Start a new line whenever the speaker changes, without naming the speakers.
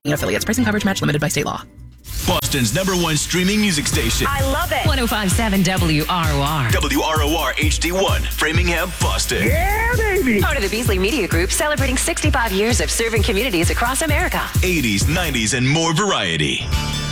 affiliates. Price and coverage match limited by state law.
Boston's #1 streaming music station.
I love it.
105.7 WROR.
WROR HD1, Framingham, Boston.
Yeah, baby.
Part of the Beasley Media Group, celebrating 65 years of serving communities across America.
80s, 90s, and more variety.